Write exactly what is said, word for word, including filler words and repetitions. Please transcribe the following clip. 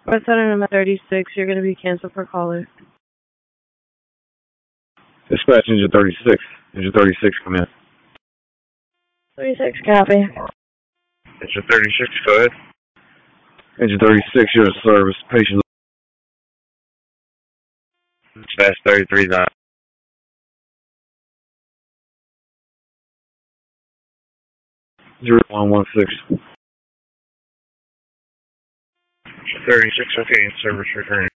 West Center number thirty-six, you're going to be canceled for caller. Dispatch engine thirty-six. Engine thirty-six, come in. thirty-six, copy. Engine thirty-six, go ahead. Engine thirty-six, you're in service. Patient. Dispatch thirty-three, nine. zero one one six. thirty-six, okay, in service return.